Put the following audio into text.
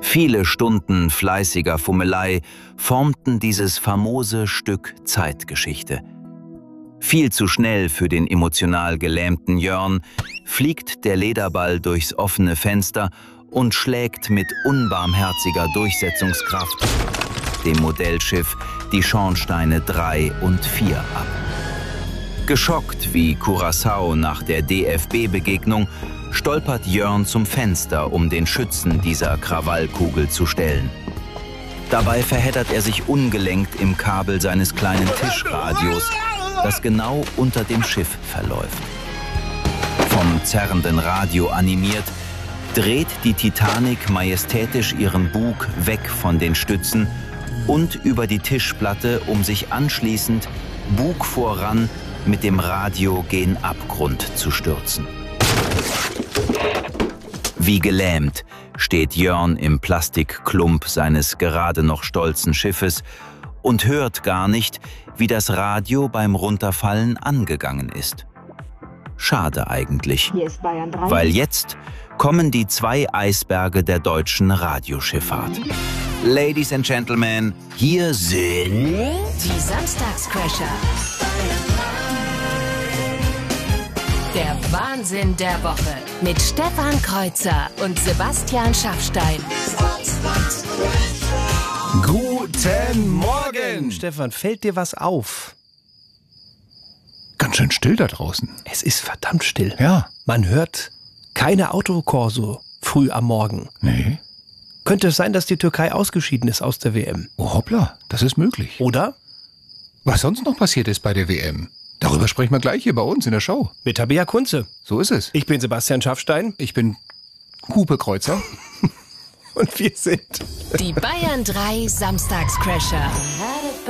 Viele Stunden fleißiger Fummelei formten dieses famose Stück Zeitgeschichte. Viel zu schnell für den emotional gelähmten Jörn fliegt der Lederball durchs offene Fenster und schlägt mit unbarmherziger Durchsetzungskraft dem Modellschiff die Schornsteine 3 und 4 ab. Geschockt wie Curaçao nach der DFB-Begegnung stolpert Jörn zum Fenster, um den Schützen dieser Krawallkugel zu stellen. Dabei verheddert er sich ungelenkt im Kabel seines kleinen Tischradios, das genau unter dem Schiff verläuft. Vom zerrenden Radio animiert, dreht die Titanic majestätisch ihren Bug weg von den Stützen und über die Tischplatte, um sich anschließend Bug voran mit dem Radio gen Abgrund zu stürzen. Wie gelähmt steht Jörn im Plastikklump seines gerade noch stolzen Schiffes und hört gar nicht, wie das Radio beim Runterfallen angegangen ist. Schade eigentlich, weil jetzt kommen die 2 Eisberge der deutschen Radioschifffahrt. Ladies and Gentlemen, hier sind die Samstagscrasher. Der Wahnsinn der Woche mit Stefan Kreuzer und Sebastian Schaffstein. Guten Morgen! Stefan, fällt dir was auf? Ganz schön still da draußen. Es ist verdammt still. Ja. Man hört keine Autokorso früh am Morgen. Nee. Könnte es sein, dass die Türkei ausgeschieden ist aus der WM? Oh hoppla, das ist möglich. Oder? Was sonst noch passiert ist bei der WM? Darüber sprechen wir gleich hier bei uns in der Show. Mit Tabea Kunze. So ist es. Ich bin Sebastian Schaffstein. Ich bin Hupe Kreuzer. Und wir sind die Bayern 3 Samstagscrasher.